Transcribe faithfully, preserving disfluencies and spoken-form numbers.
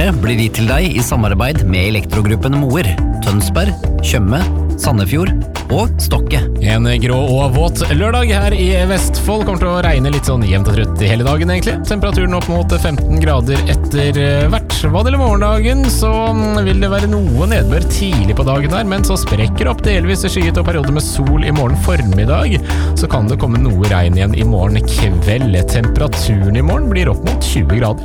Været blir gitt til deg i samarbeid med Elektrogruppen Moer, Tønsberg, Tjøme, Sandefjord og Stokke. En grå og våt lørdag her i Vestfold. Kommer til å regne litt sånn jevnt og trutt i hele dagen egentlig. Temperaturen opp mot femten grader etter hvert. Hva det gjelder morgendagen, så vil det være noe nedbør tidlig på dagen her, men så sprekker opp delvis skyet og perioder med sol i morgen formiddag. Så kan det komme noe regn igjen i morgen kveld. Temperaturen i morgen blir opp mot tjue grader.